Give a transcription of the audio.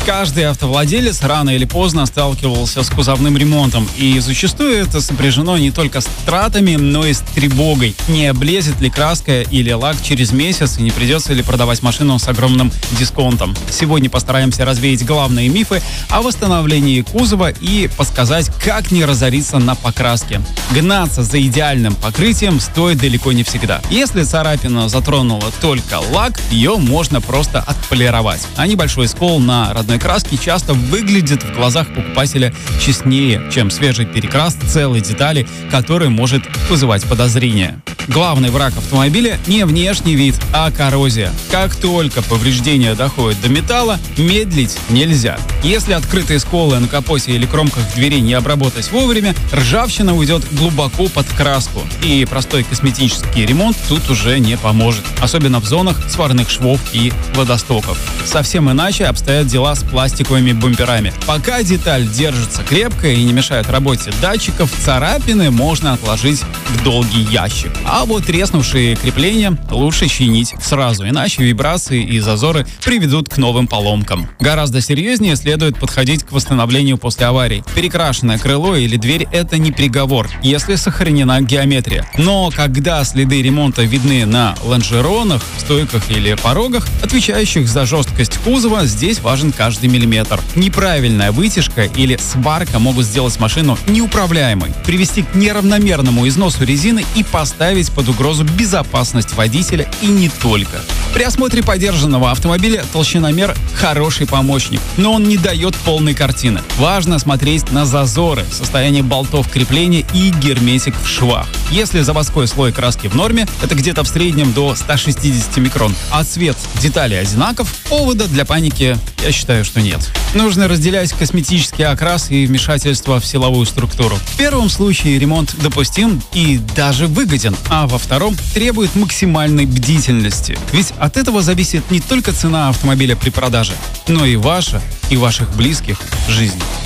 Каждый автовладелец рано или поздно сталкивался с кузовным ремонтом, и зачастую это сопряжено не только с тратами, но и с тревогой. Не облезет ли краска или лак через месяц, и не придется ли продавать машину с огромным дисконтом. Сегодня постараемся развеять главные мифы о восстановлении кузова и подсказать, как не разориться на покраске. Гнаться за идеальным покрытием стоит далеко не всегда. Если царапина затронула только лак, ее можно просто отполировать. А небольшой скол на родной краске часто выглядит в глазах покупателя честнее, чем свежий перекрас целой детали, который может вызывать подозрения. Главный враг автомобиля не внешний вид, а коррозия. Как только повреждения доходят до металла, медлить нельзя. Если открытые сколы на капоте или кромках дверей не обработать вовремя, ржавчина уйдет глубоко под краску. И простой косметический ремонт тут уже не поможет. Особенно в зонах сварных швов и водостоков. Совсем иначе обстоят дела с пластиковыми бамперами. Пока деталь держится крепко и не мешает работе датчиков, царапины можно отложить в долгий ящик. А вот треснувшие крепления лучше чинить сразу, иначе вибрации и зазоры приведут к новым поломкам. Гораздо серьезнее следует подходить к восстановлению после аварий. Перекрашенное крыло или дверь – это не приговор, если сохранена геометрия. Но когда следы ремонта видны на лонжеронах, стойках или порогах, отвечающих за жесткость кузова, здесь важен каждый миллиметр. Неправильная вытяжка или сварка могут сделать машину неуправляемой, привести к неравномерному износу резины и поставить под угрозу безопасность водителя и не только. При осмотре подержанного автомобиля толщиномер – хороший помощник, но он не дает полной картины. Важно смотреть на зазоры, состояние болтов крепления и герметик в швах. Если заводской слой краски в норме, это где-то в среднем до 160 микрон, а цвет деталей одинаков, повода для паники, я считаю, что нет. Нужно разделять косметический окрас и вмешательство в силовую структуру. В первом случае ремонт допустим и даже выгоден, а во втором требует максимальной бдительности. Ведь от этого зависит не только цена автомобиля при продаже, но и ваша и ваших близких жизнь.